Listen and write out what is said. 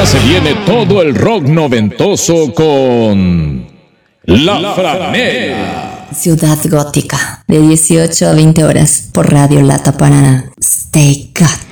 Ya se viene todo el rock noventoso con La Franela. Ciudad Gótica, de 18 a 20 horas, por Radio Lata Paraná. Stay God.